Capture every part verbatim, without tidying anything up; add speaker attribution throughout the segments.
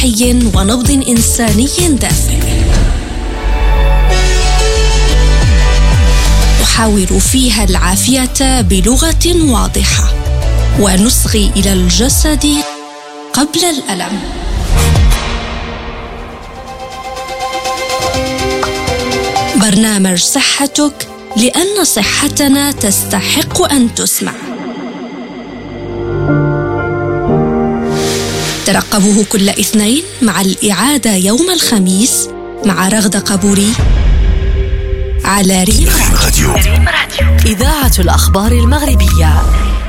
Speaker 1: حي ونبض إنساني دافئ. نحاور فيها العافية بلغة واضحة ونصغي إلى الجسد قبل الألم. برنامج صحتك، لأن صحتنا تستحق أن تسمع. ترقبوه كل اثنين مع الإعادة يوم الخميس مع رغدة قبوري على ريم راديو.
Speaker 2: إذاعة الأخبار المغربية.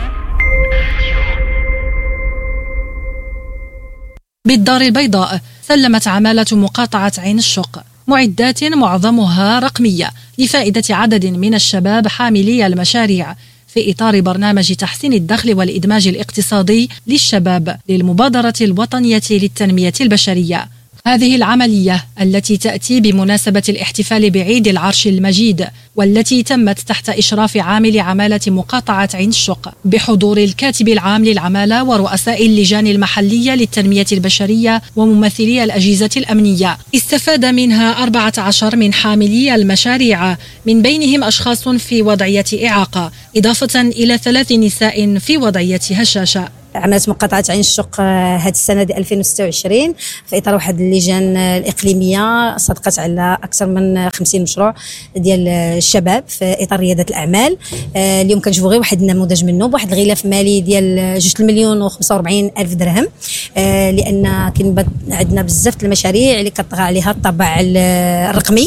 Speaker 3: بالدار البيضاء سلمت عمالة مقاطعة عين الشق معدات معظمها رقمية لفائدة عدد من الشباب حاملي المشاريع في إطار برنامج تحسين الدخل والإدماج الاقتصادي للشباب للمبادرة الوطنية للتنمية البشرية. هذه العملية التي تأتي بمناسبة الاحتفال بعيد العرش المجيد، والتي تمت تحت إشراف عامل عمالة مقاطعة عين الشق بحضور الكاتب العام للعمالة ورؤساء اللجان المحلية للتنمية البشرية وممثلي الأجهزة الأمنية. استفاد منها أربعة عشر من حاملي المشاريع، من بينهم أشخاص في وضعية إعاقة، إضافة إلى ثلاث نساء في وضعية هشاشة.
Speaker 4: عملت مقاطعة عين الشق هذه السنة دي ألفين وستة وعشرين في إطار واحد اللجان الإقليمية صدقت على أكثر من خمسين مشروع ديال الشباب في إطار ريادة الأعمال. آه اليوم كنشوفوا غير واحد النموذج منه بواحد الغلاف مالي ديال جوج المليون وخمسة وأربعين ألف درهم، آه لأن كاين عندنا بزاف المشاريع اللي كطغى عليها الطابع الرقمي،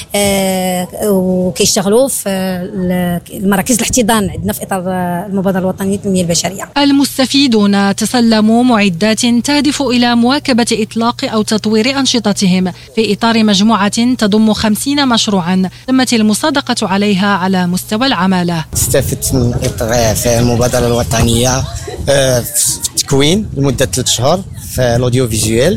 Speaker 4: آه وكيشتغلوا في المراكز الاحتضان عندنا في إطار المبادرة الوطنية للتنمية البشرية.
Speaker 3: المستفيد دون تسلموا معدات تهدف إلى مواكبة إطلاق أو تطوير أنشطتهم في إطار مجموعة تضم خمسين مشروعا تمت المصادقة عليها على مستوى العمالة.
Speaker 5: استفدت من في المبادرة الوطنية في التكوين لمدة ثلاث شهور في الأوديو فيزيوال،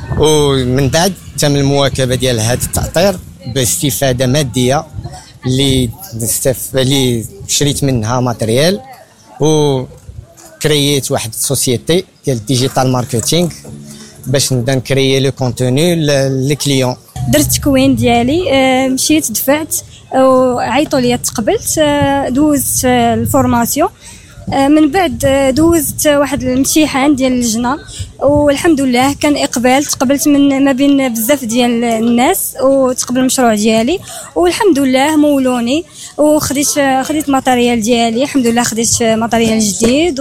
Speaker 5: ومن بعد تم المواكبة ديال هذا التأطير باستفادة مادية اللي اللي شريت منها ماتريال و كرييت واحد السوسيتي ديال ديجيتال ماركتينغ باش نبدا نكريي لو كونتوني للكليون.
Speaker 6: درت التكوين ديالي، مشيت دفعت وعيطوا لي تقبلت، دوزت الفورماسيون، من بعد دوزت واحد الامتحان ديال اللجنه والحمد لله كان اقبال، تقبلت من ما بين بزاف ديال الناس وتقبل المشروع ديالي والحمد لله مولوني وخديت خديت ماتريال ديالي الحمد لله، خديت ماتريال جديد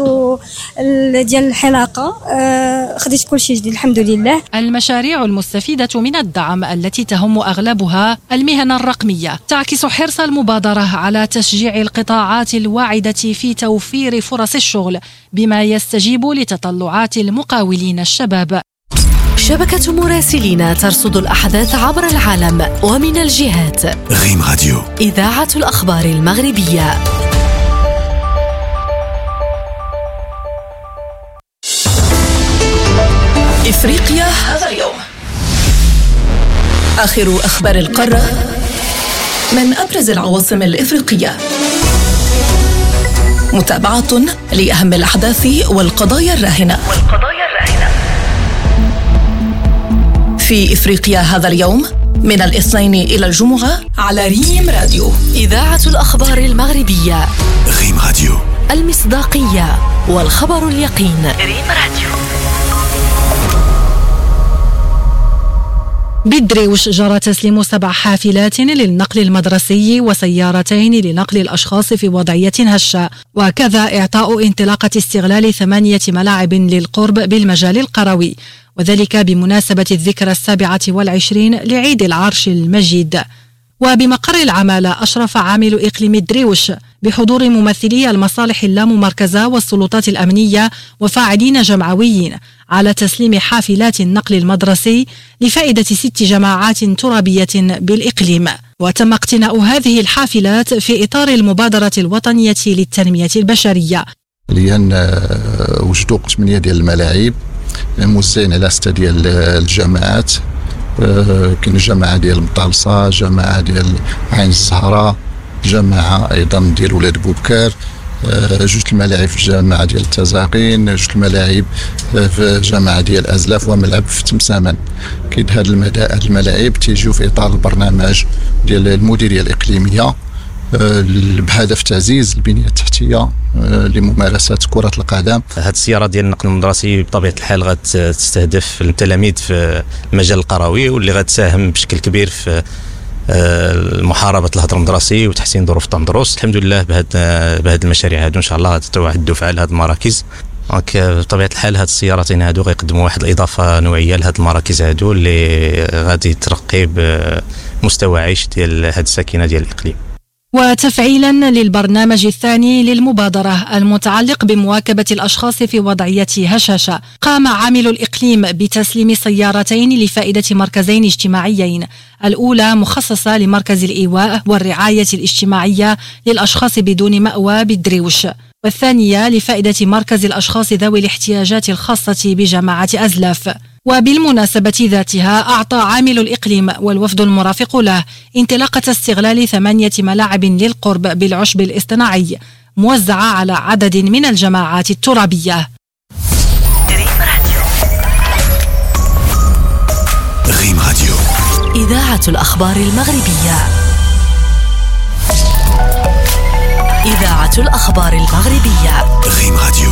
Speaker 6: وديال الحلاقه، خديت كل شيء جديد الحمد لله.
Speaker 3: المشاريع المستفيده من الدعم التي تهم اغلبها المهن الرقميه تعكس حرص المبادره على تشجيع القطاعات الواعده في توفير فرص الشغل بما يستجيب لتطلعات المقاولين الشباب.
Speaker 2: شبكة مراسلين ترصد الأحداث عبر العالم ومن الجهات.
Speaker 7: ريم راديو،
Speaker 2: إذاعة الأخبار المغربية.
Speaker 8: إفريقيا هذا اليوم، آخر أخبار القارة من أبرز العواصم الإفريقية، متابعة لأهم الأحداث والقضايا الراهنة والقضايا الراهنة في إفريقيا هذا اليوم من الاثنين إلى الجمعة على ريم راديو.
Speaker 2: إذاعة الأخبار المغربية.
Speaker 7: ريم راديو،
Speaker 2: المصداقية والخبر اليقين.
Speaker 8: ريم راديو.
Speaker 3: بالدريوش جرى تسليم سبع حافلات للنقل المدرسي وسيارتين لنقل الأشخاص في وضعية هشة، وكذا إعطاء انطلاقة استغلال ثمانية ملاعب للقرب بالمجال القروي، وذلك بمناسبة الذكرى السابعة والعشرين لعيد العرش المجيد. وبمقر العمالة أشرف عامل إقليم الدريوش بحضور ممثلي المصالح اللاممركزة والسلطات الأمنية وفاعلين جمعويين على تسليم حافلات النقل المدرسي لفائدة ست جماعات ترابية بالإقليم. وتم اقتناء هذه الحافلات في إطار المبادرة الوطنية للتنمية البشرية.
Speaker 9: لأن وجدوا ثمانية ديال الملاعب موزعين على ستة ديال الجامعات، كاين جماعة ديال مطالصة، جماعة ديال عين الزهراء، جماعة أيضا ديال ولاد بوبكار، جوج الملاعب في الجامعة ديال التزاقين، جوج الملاعب في الجامعة ديال أزلاف، وملعب في تمسامن. كاين هاد الملاعب تيجيو في إطار البرنامج ديال المديرية الإقليمية بهدف تعزيز البنية التحتية لممارسة كرة القدم.
Speaker 10: هذه السيارة ديال النقل المدرسي بطبيعة الحال غتستهدف التلاميذ في المجال القروي، واللي غتساهم بشكل كبير في محاربة الهدر المدرسي وتحسين ظروف التندرس. الحمد لله بهذه بهذه المشاريع هادو إن شاء الله غتتوعد الدفعة لهذه المراكز. دونك بطبيعة الحال هاد السيارتين هادو غيقدموا واحد الإضافة نوعية لهاد المراكز هادو اللي غادي ترقي بمستوى عيش ديال هاد الساكنة ديال الإقليم.
Speaker 3: وتفعيلا للبرنامج الثاني للمبادرة المتعلق بمواكبة الأشخاص في وضعية هشاشة، قام عامل الإقليم بتسليم سيارتين لفائدة مركزين اجتماعيين، الأولى مخصصة لمركز الإيواء والرعاية الاجتماعية للأشخاص بدون مأوى بالدريوش، والثانية لفائدة مركز الأشخاص ذوي الاحتياجات الخاصة بجماعة أزلاف. وبالمناسبة ذاتها أعطى عامل الإقليم والوفد المرافق له انطلاقة استغلال ثمانية ملاعب للقرب بالعشب الاصطناعي موزعة على عدد من الجماعات الترابية.
Speaker 7: ريم راديو،
Speaker 2: إذاعة الأخبار المغربية. إذاعة الأخبار المغربية.
Speaker 7: ريم راديو.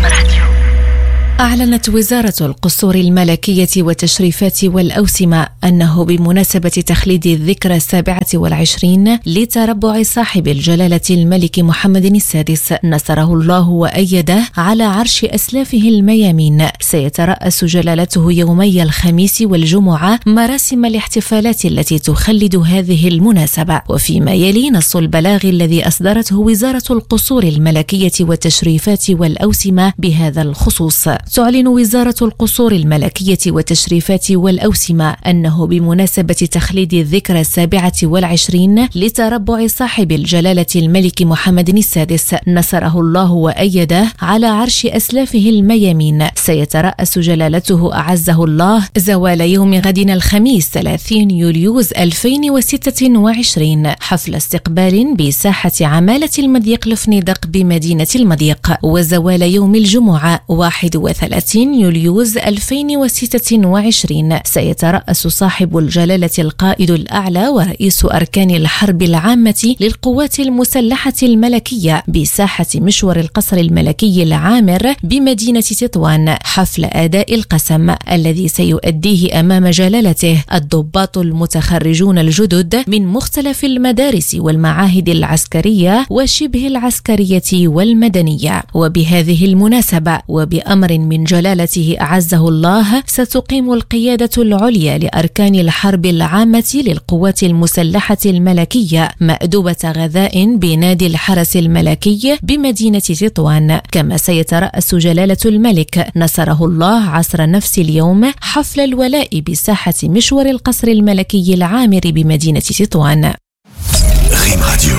Speaker 11: أعلنت وزارة القصور الملكية والتشريفات والأوسمة أنه بمناسبة تخليد الذكرى السابعة والعشرين لتربع صاحب الجلالة الملك محمد السادس نصره الله وأيده على عرش أسلافه الميامين، سيترأس جلالته يومي الخميس والجمعة مراسم الاحتفالات التي تخلد هذه المناسبة. وفيما يلي نص البلاغ الذي أصدرته وزارة القصور الملكية والتشريفات والأوسمة بهذا الخصوص. تعلن وزارة القصور الملكية والتشريفات والأوسمة أنه بمناسبة تخليد الذكرى السابعة والعشرين لتربع صاحب الجلالة الملك محمد السادس نصره الله وأيده على عرش أسلافه الميامين، سيترأس جلالته أعزه الله زوال يوم غد الخميس ثلاثين يوليوز ألفين وستة وعشرين حفل استقبال بساحة عمالة المضيق الفنيدق بمدينة المضيق، وزوال يوم الجمعة واحد وثلاثين يوليوز ألفين وستة وعشرين سيترأس صاحب الجلالة القائد الأعلى ورئيس أركان الحرب العامة للقوات المسلحة الملكية بساحة مشور القصر الملكي العامر بمدينة تطوان حفل أداء القسم الذي سيؤديه أمام جلالته الضباط المتخرجون الجدد من مختلف المدارس والمعاهد العسكرية وشبه العسكرية والمدنية. وبهذه المناسبة وبأمر من جلالته أعزه الله ستقيم القيادة العليا لأركان الحرب العامة للقوات المسلحة الملكية مأدبة غذاء بنادي الحرس الملكي بمدينة تطوان، كما سيترأس جلالة الملك نصره الله عصر نفس اليوم حفل الولاء بساحة مشور القصر الملكي العامر بمدينة تطوان.
Speaker 7: ريم راديو.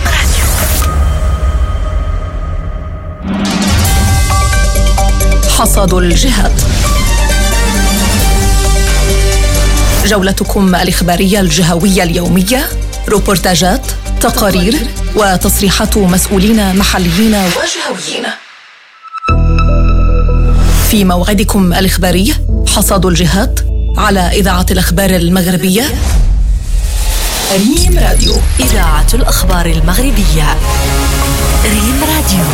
Speaker 8: حصاد الجهات، جولتكم الإخبارية الجهوية اليومية، روبورتاجات، تقارير وتصريحات مسؤولين محليين وجهويين. في موعدكم الإخباري حصاد الجهات على إذاعة الأخبار المغربية ريم راديو.
Speaker 2: إذاعة الأخبار المغربية ريم راديو.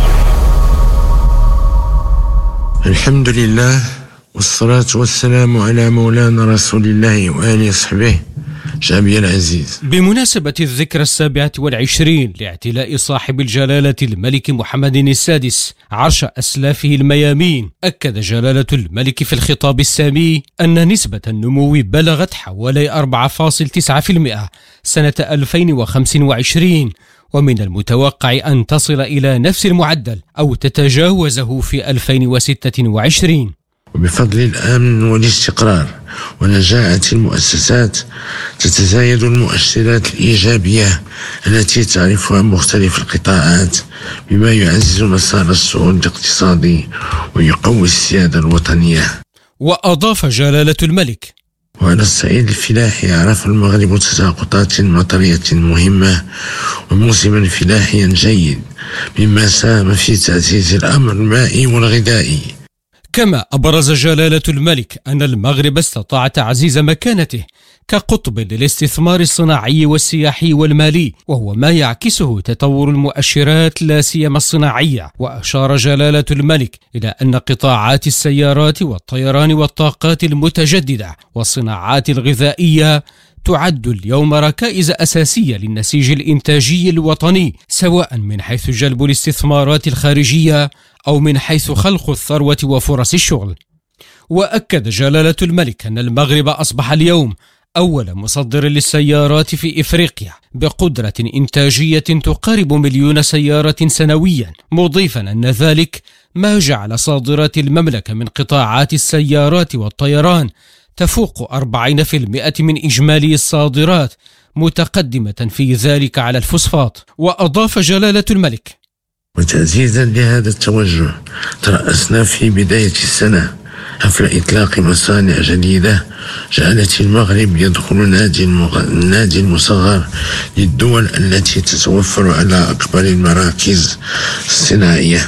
Speaker 12: الحمد لله والصلاة والسلام على مولانا رسول الله وآله وصحبه. شعبي العزيز،
Speaker 13: بمناسبة الذكرى السابعة والعشرين لاعتلاء صاحب الجلالة الملك محمد السادس عرش أسلافه الميامين، أكد جلالة الملك في الخطاب السامي أن نسبة النمو بلغت حوالي أربعة فاصلة تسعة بالمئة سنة ألفين وخمسة وعشرين، ومن المتوقع أن تصل إلى نفس المعدل أو تتجاوزه في ألفين وستة وعشرين.
Speaker 12: وبفضل الأمن والاستقرار ونجاعة المؤسسات تتزايد المؤشرات الإيجابية التي تعرفها مختلف القطاعات، بما يعزز مسار الصعود الاقتصادي ويقوي السيادة الوطنية.
Speaker 13: وأضاف جلالة الملك:
Speaker 12: وعلى الصعيد الفلاحي عرف المغرب تساقطات مطرية مهمة وموسما فلاحيا جيد مما ساهم في تعزيز الأمر المائي والغذائي.
Speaker 13: كما أبرز جلالة الملك أن المغرب استطاع تعزيز مكانته كقطب للاستثمار الصناعي والسياحي والمالي، وهو ما يعكسه تطور المؤشرات لا سيما الصناعية. وأشار جلالة الملك إلى أن قطاعات السيارات والطيران والطاقات المتجددة والصناعات الغذائية تعد اليوم ركائز أساسية للنسيج الإنتاجي الوطني، سواء من حيث جلب الاستثمارات الخارجية أو من حيث خلق الثروة وفرص الشغل. وأكد جلالة الملك أن المغرب أصبح اليوم أول مصدر للسيارات في إفريقيا بقدرة إنتاجية تقارب مليون سيارة سنويا، مضيفا أن ذلك ما جعل صادرات المملكة من قطاعات السيارات والطيران تفوق أربعين بالمئة من إجمالي الصادرات، متقدمة في ذلك على الفوسفات. وأضاف جلالة الملك:
Speaker 12: وتعزيزا لهذا التوجه ترأسنا في بداية السنة حفل إطلاق مصانع جديدة جعلت المغرب يدخل نادي النادي المصغر للدول التي تتوفر على أكبر المراكز الصناعية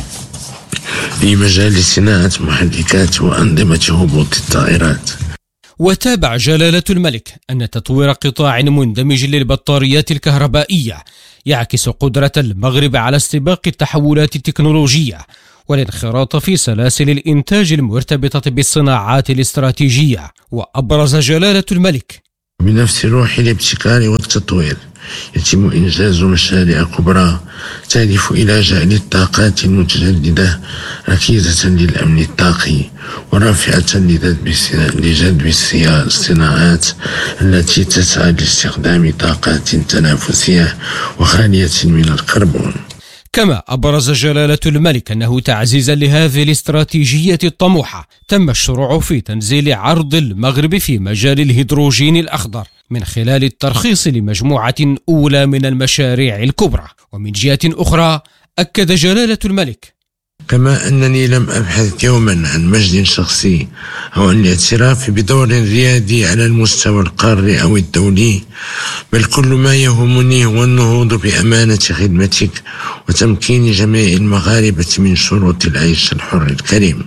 Speaker 12: في مجال صناعة محركات وأنظمة هبوط الطائرات.
Speaker 13: وتابع جلالة الملك أن تطوير قطاع مندمج للبطاريات الكهربائية يعكس قدرة المغرب على استباق التحولات التكنولوجية والانخراط في سلاسل الإنتاج المرتبطة بالصناعات الاستراتيجية. وأبرز جلالة الملك:
Speaker 12: بنفس روح الابتكار والتطوير يتم إنجاز مشاريع كبرى تهدف إلى جعل الطاقات المتجددة ركيزة للأمن الطاقي ورافعة لجذب الصناعات التي تسعى لاستخدام طاقات تنافسية وخالية من الكربون.
Speaker 13: كما أبرز جلالة الملك أنه تعزيزا لهذه الاستراتيجية الطموحة تم الشروع في تنزيل عرض المغرب في مجال الهيدروجين الأخضر من خلال الترخيص لمجموعة أولى من المشاريع الكبرى. ومن جهة أخرى أكد جلالة الملك:
Speaker 12: كما أنني لم أبحث يوما عن مجد شخصي أو عن الاعتراف بدور ريادي على المستوى القاري أو الدولي، بل كل ما يهمني هو النهوض بأمانة خدمتك وتمكين جميع المغاربة من شروط العيش الحر الكريم.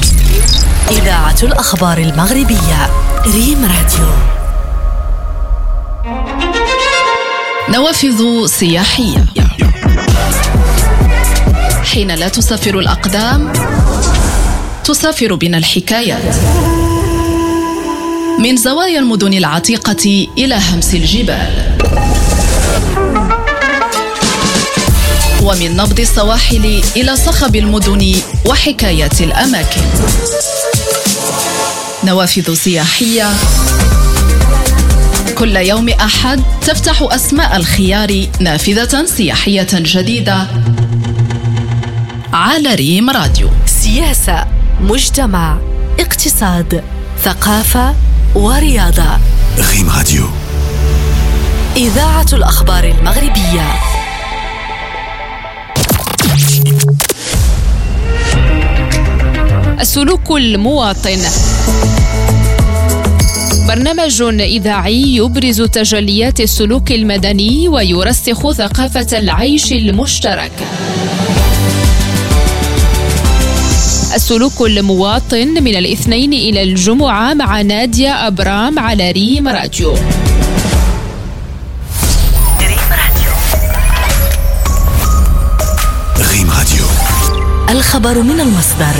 Speaker 2: إذاعة الأخبار المغربية ريم راديو.
Speaker 8: نوافذ سياحية. حين لا تسافر الأقدام تسافر بنا الحكايات، من زوايا المدن العتيقة إلى همس الجبال، ومن نبض السواحل إلى صخب المدن وحكايات الأماكن. نوافذ سياحية كل يوم أحد تفتح أسماء الخيار نافذة سياحية جديدة على ريم راديو.
Speaker 2: سياسة، مجتمع، اقتصاد، ثقافة ورياضة.
Speaker 7: ريم راديو،
Speaker 2: إذاعة الأخبار المغربية.
Speaker 14: السلوك المواطن، برنامج إذاعي يبرز تجليات السلوك المدني ويرسخ ثقافة العيش المشترك. السلوك المواطن من الاثنين إلى الجمعة مع نادية أبرام على ريم راديو.
Speaker 7: ريم راديو،
Speaker 2: الخبر من المصدر.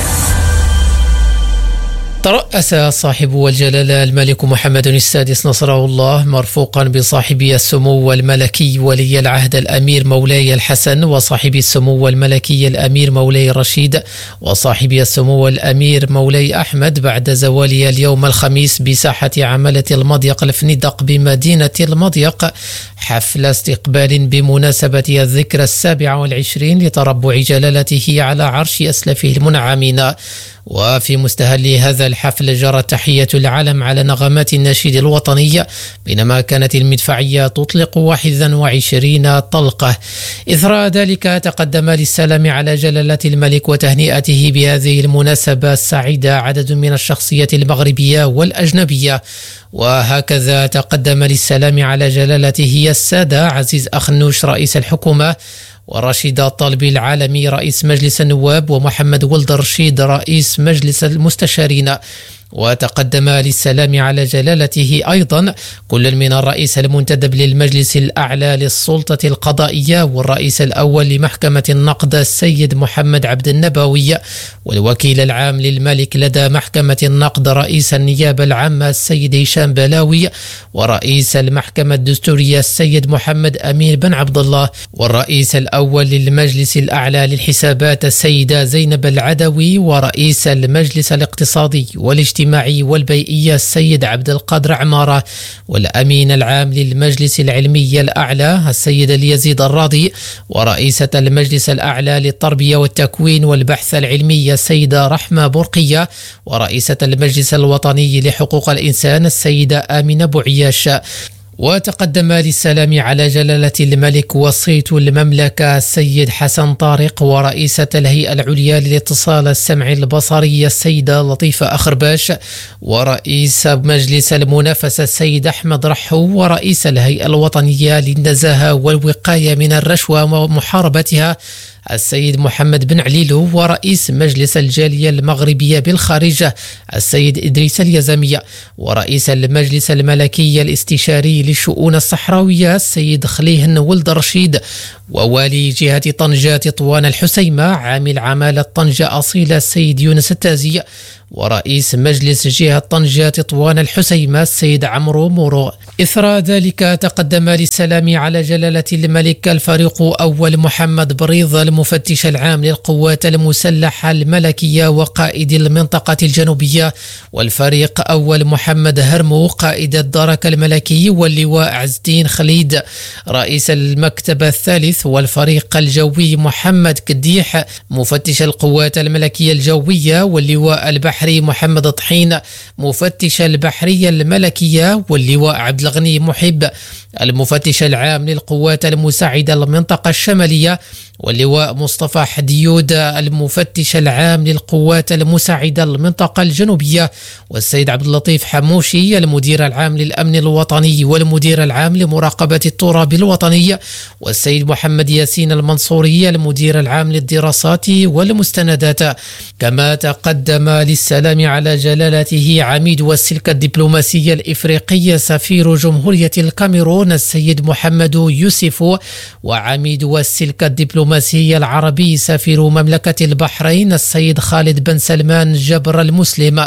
Speaker 15: ترأس صاحب الجلالة الملك محمد السادس نصره الله مرفوقا بصاحبي السمو الملكي ولي العهد الأمير مولاي الحسن وصاحبي السمو الملكي الأمير مولاي رشيد وصاحبي السمو الأمير مولاي أحمد بعد زوالي اليوم الخميس بساحة عملة المضيق الفندق بمدينة المضيق، حفل استقبال بمناسبة الذكرى السابعة والعشرين لتربع جلالته على عرش أسلافه المنعمين. وفي مستهل هذا الحفل جرت تحية العلم على نغمات النشيد الوطني، بينما كانت المدفعية تطلق واحد وعشرين طلقة. إثر ذلك تقدم للسلام على جلالة الملك وتهنئته بهذه المناسبة السعيدة عدد من الشخصيات المغربية والأجنبية. وهكذا تقدم للسلام على جلالته السادة عزيز أخنوش رئيس الحكومة، ورشيد الطالبي العالمي رئيس مجلس النواب، ومحمد ولد رشيد رئيس مجلس المستشارين. وتقدم للسلام على جلالته أيضا كل من الرئيس المنتدب للمجلس الأعلى للسلطة القضائية والرئيس الأول لمحكمة النقد السيد محمد عبد النبوي، والوكيل العام للملك لدى محكمة النقد رئيس النيابة العامة السيد هشام بلاوي، ورئيس المحكمة الدستورية السيد محمد أمين بن عبد الله، والرئيس الأول للمجلس الأعلى للحسابات السيدة زينب العدوي، ورئيس المجلس الاقتصادي والاجتماعي والبيئية السيد عبد القادر عمارة، والأمين العام للمجلس العلمي الأعلى السيد اليزيد الراضي، ورئيسة المجلس الأعلى للتربية والتكوين والبحث العلمي السيدة رحمة برقية، ورئيسة المجلس الوطني لحقوق الإنسان السيدة آمنة بوعياش. وتقدم للسلام على جلالة الملك وصيت المملكة السيد حسن طارق، ورئيسة الهيئة العليا للاتصال السمعي البصري السيدة لطيفة أخرباش، ورئيس مجلس المنافسة السيد أحمد رحو، ورئيس الهيئة الوطنية للنزاهة والوقاية من الرشوة ومحاربتها السيد محمد بن عليلو، ورئيس مجلس الجالية المغربية بالخارج السيد إدريس اليزمية، ورئيس المجلس الملكي الاستشاري للشؤون الصحراوية السيد خليهن ولد رشيد، ووالي جهة طنجة تطوان الحسيمة عامل عمالة طنجة أصيلة السيد يونس التازي، ورئيس مجلس جهة طنجة تطوان الحسيمة السيد عمرو مورو. إثر ذلك تقدم للسلام على جلالة الملك الفريق أول محمد بريض المفتش العام للقوات المسلحة الملكية وقائد المنطقة الجنوبية، والفريق أول محمد هرمو قائد الدرك الملكي، واللواء عز الدين خليد رئيس المكتب الثالث، والفريق الجوي محمد كديح مفتش القوات الملكية الجوية، واللواء البحري محمد طحين مفتش البحرية الملكية، واللواء عبد الغني محب المفتش العام للقوات المساعدة المنطقة الشمالية، واللواء مصطفى حديود المفتش العام للقوات المساعدة المنطقة الجنوبية، والسيد عبد اللطيف حموشي المدير العام للأمن الوطني والمدير العام لمراقبة التراب الوطني، والسيد محمد ياسين المنصوري المدير العام للدراسات والمستندات. كما تقدم للسلام على جلالته عميد والسلك الدبلوماسية الإفريقية سفير جمهورية الكاميرون السيد محمد يوسف، وعميد والسلك الدبلوماسي العربي سفير مملكة البحرين السيد خالد بن سلمان جبر المسلم،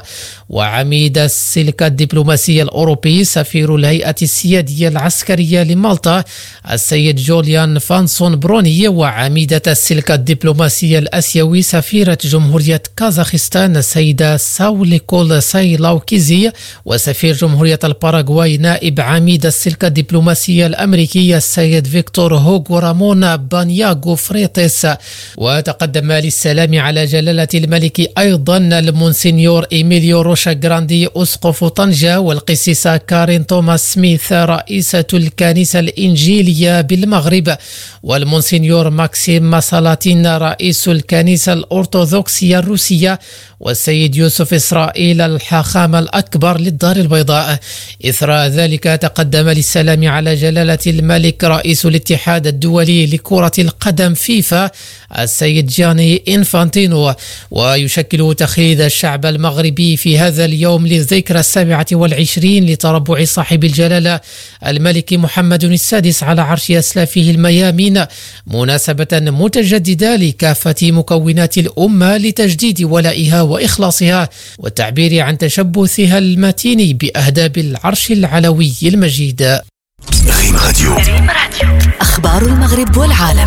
Speaker 15: وعميد السلك الدبلوماسي الأوروبي سفير الهيئة السيادية العسكرية لمالطا السيد جوليان فانسون بروني، وعميدة السلك الدبلوماسي الأسيوي سفيرة جمهورية كازاخستان السيدة ساوليكول سايلاوكيزي، وسفير جمهورية الباراغواي نائب عميد السلك الدبلوماسي الأمريكي السيد فيكتور هوغو رامون بانياغو فريتس. وتقدم للسلام على جلالة الملك أيضا المونسينيور إيميليو روشا جراندي أسقف طنجة، والقسيسة كارين توماس سميث رئيسة الكنيسة الإنجيلية بالمغرب، والمونسينيور ماكسيم ماسالاتين رئيس الكنيسة الأرثوذكسية الروسية، والسيد يوسف إسرائيل الحاخام الأكبر للدار البيضاء. إثر ذلك تقدم للسلام على جلالة الملك رئيس الاتحاد الدولي لكرة القدم فيفا السيد جاني إنفانتينو. ويشكل تخليد الشعب المغربي في هذا اليوم للذكرى السابعة والعشرين لتربع صاحب الجلالة الملك محمد السادس على عرش أسلافه الميامين مناسبة متجددة لكافة مكونات الأمة لتجديد ولائها وإخلاصها والتعبير عن تشبثها المتين بأهداب العرش العلوي المجيد.
Speaker 7: ريم راديو.
Speaker 2: أخبار المغرب والعالم.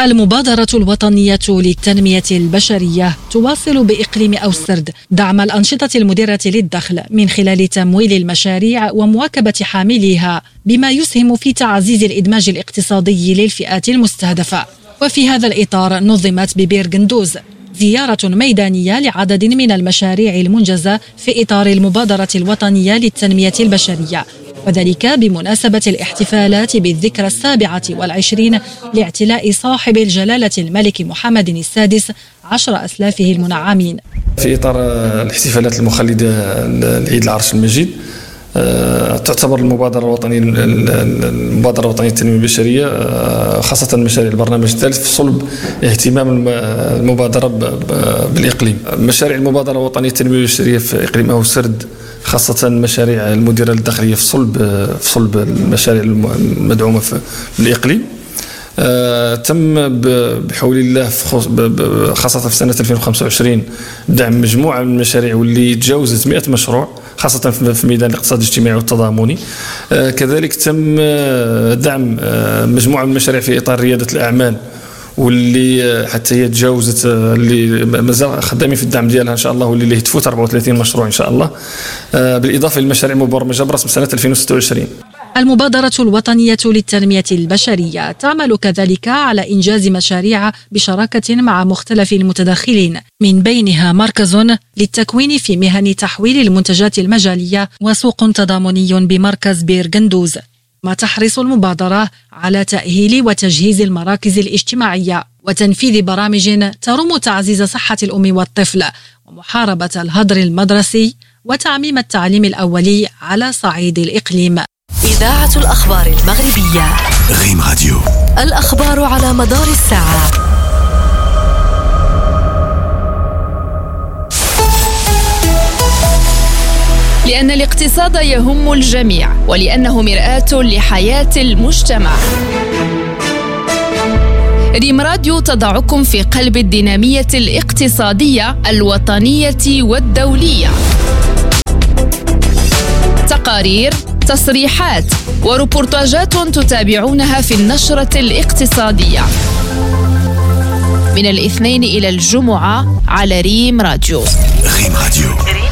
Speaker 3: المبادرة الوطنية للتنمية البشرية تواصل بإقليم أوسرد دعم الأنشطة المدرة للدخل من خلال تمويل المشاريع ومواكبة حامليها، بما يسهم في تعزيز الإدماج الاقتصادي للفئات المستهدفة. وفي هذا الإطار نظمت ببير قندوز زيارة ميدانية لعدد من المشاريع المنجزة في إطار المبادرة الوطنية للتنمية البشرية، وذلك بمناسبة الاحتفالات بالذكرى السابعة والعشرين لاعتلاء صاحب الجلالة الملك محمد السادس عشر أسلافه المنعمين.
Speaker 16: في إطار الاحتفالات المخلدة لعيد العرش المجيد، تعتبر المبادرة الوطنية المبادرة الوطنية للتنمية البشرية خاصة مشاريع البرنامج الثالث في صلب اهتمام المبادرة بالإقليم. مشاريع المبادرة الوطنية للتنمية البشرية في إقليم أوسرد خاصة مشاريع المديرة الداخلية في صلب في صلب المشاريع المدعومة في الإقليم. آه تم بحول الله خاصة في سنة ألفين وخمسة وعشرين دعم مجموعة من المشاريع واللي تجاوزت مئة مشروع خاصة في ميدان الاقتصاد الاجتماعي والتضامني. آه كذلك تم دعم آه مجموعة من المشاريع في إطار ريادة الأعمال واللي حتى هي تجاوزت اللي مازال خدامين في الدعم ديالها ان شاء الله، واللي تفوت أربعة وثلاثين مشروع ان شاء الله، آه بالاضافه للمشاريع المبرمجه برسم سنه ألفين وستة وعشرين.
Speaker 3: المبادرة الوطنية للتنمية البشرية تعمل كذلك على إنجاز مشاريع بشراكة مع مختلف المتداخلين، من بينها مركز للتكوين في مهن تحويل المنتجات المجالية وسوق تضامني بمركز بير قندوز. ما تحرص المبادرة على تأهيل وتجهيز المراكز الاجتماعية وتنفيذ برامج ترم تعزيز صحة الأم والطفل ومحاربة الهدر المدرسي وتعميم التعليم الأولي على صعيد الإقليم.
Speaker 2: إذاعة الأخبار المغربية
Speaker 7: ريم راديو،
Speaker 2: الأخبار على مدار الساعة.
Speaker 14: لأن الاقتصاد يهم الجميع ولأنه مرآة لحياة المجتمع. ريم راديو تضعكم في قلب الدينامية الاقتصادية الوطنية والدولية. تقارير، تصريحات وريبورتاجات تتابعونها في النشرة الاقتصادية من الاثنين إلى الجمعة على ريم راديو.
Speaker 7: ريم راديو.